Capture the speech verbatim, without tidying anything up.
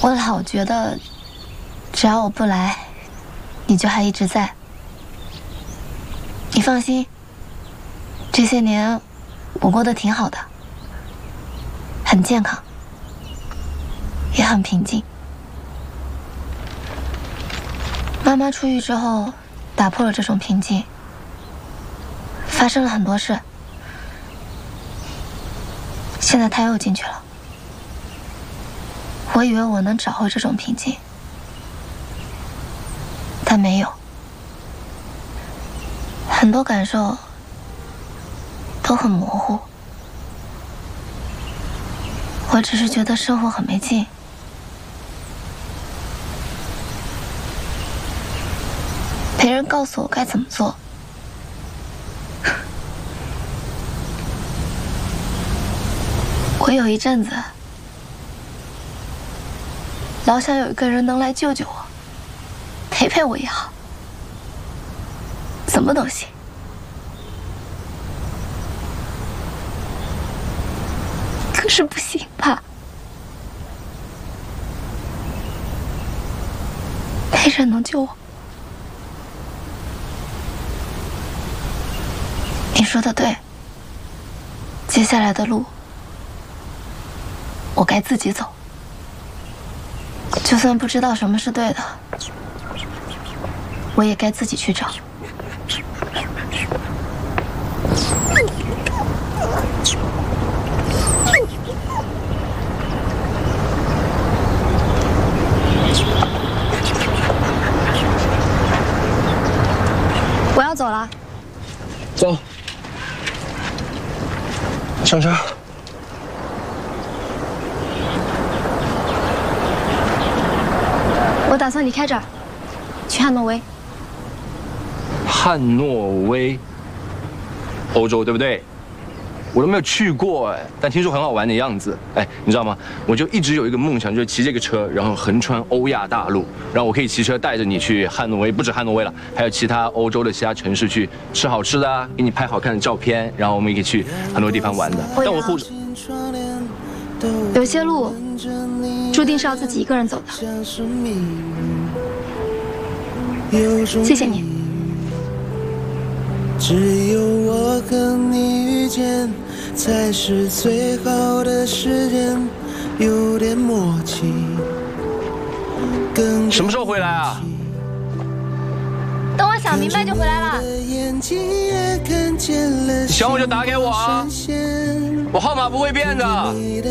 我老觉得，只要我不来，你就还一直在。你放心，这些年我过得挺好的，很健康，也很平静。妈妈出狱之后，打破了这种平静，发生了很多事。现在她又进去了。我以为我能找回这种平静，但没有。很多感受都很模糊，我只是觉得生活很没劲。没人告诉我该怎么做。我有一阵子老想有一个人能来救救我，陪陪我也好，怎么都行。可是不行吧？没人能救我。你说的对，接下来的路我该自己走。就算不知道什么是对的，我也该自己去找。我要走了。 走，上车。 我打算离开这儿，去汉诺威。 汉诺威，欧洲对不对？我都没有去过哎，但听说很好玩的样子。哎，你知道吗？我就一直有一个梦想，就是骑这个车，然后横穿欧亚大陆，然后我可以骑车带着你去汉诺威，不止汉诺威了，还有其他欧洲的其他城市去吃好吃的啊，给你拍好看的照片，然后我们也可以去很多地方玩的。但我护着。 有些路注定是要自己一个人走的。谢谢你。 只有我和你遇见，才是最好的时间，有点默契。 什么时候回来啊？ 等我想明白就回来了。 你想我就打给我啊，我号码不会变的。